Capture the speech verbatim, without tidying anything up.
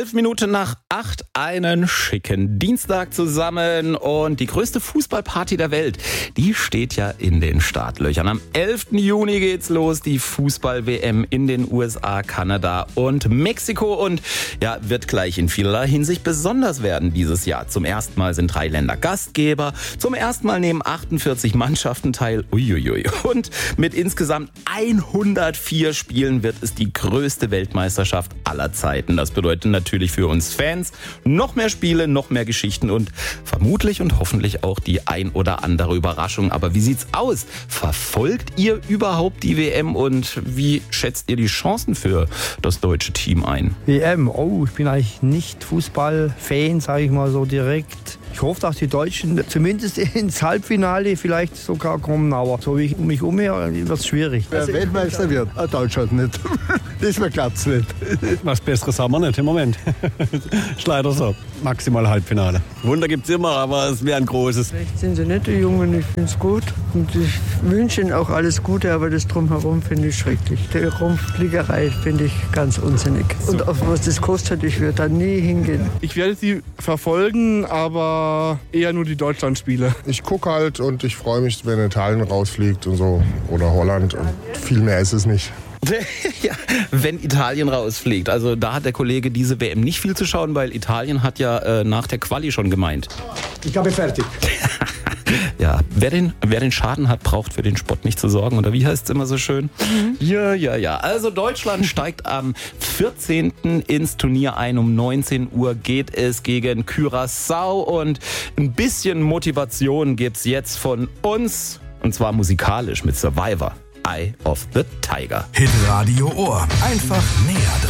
Zwölf Minuten nach acht, einen schicken Dienstag zusammen und die größte Fußballparty der Welt, die steht ja in den Startlöchern. Am elften Juni geht's los, die Fußball-W M in den U S A, Kanada und Mexiko und ja, wird gleich in vielerlei Hinsicht besonders werden dieses Jahr. Zum ersten Mal sind drei Länder Gastgeber, zum ersten Mal nehmen achtundvierzig Mannschaften teil, uiuiui, und mit insgesamt hundertvier Spielen wird es die größte Weltmeisterschaft aller Zeiten. Das bedeutet natürlich für uns Fans noch mehr Spiele, noch mehr Geschichten und vermutlich und hoffentlich auch die ein oder andere Überraschung. Aber wie sieht's aus? Verfolgt ihr überhaupt die W M und wie schätzt ihr die Chancen für das deutsche Team ein? W M, oh, ich bin eigentlich nicht Fußballfan, sage ich mal so direkt. Ich hoffe, dass die Deutschen zumindest ins Halbfinale vielleicht sogar kommen, aber so wie ich mich umhöre, wird es schwierig. Wer Weltmeister wird, Deutschland nicht. Diesmal klappt es nicht. Was Besseres haben wir nicht im Moment. Ist leider so. Maximal Halbfinale. Wunder gibt es immer, aber es wäre ein großes. Vielleicht sind sie nicht die Jungen, ich finde es gut. Und ich wünsche ihnen auch alles Gute, aber das Drumherum finde ich schrecklich. Die Rumpfliegerei finde ich ganz unsinnig. Und auf was das kostet, ich würde da nie hingehen. Ich werde sie verfolgen, aber eher nur die Deutschlandspiele. Ich gucke halt und ich freue mich, wenn Italien rausfliegt und so. Oder Holland und viel mehr ist es nicht. Ja, wenn Italien rausfliegt. Also da hat der Kollege diese W M nicht viel zu schauen, weil Italien hat ja äh, nach der Quali schon gemeint. Ich habe fertig. Ja, wer den, wer den Schaden hat, braucht für den Spott nicht zu sorgen. Oder wie heißt es immer so schön? Mhm. Ja, ja, ja. Also Deutschland steigt am vierzehnten ins Turnier ein. Um neunzehn Uhr geht es gegen Curaçao. Und ein bisschen Motivation gibt's jetzt von uns. Und zwar musikalisch mit Survivor. Eye of the Tiger. Hitradio Ohr. Einfach näher dran.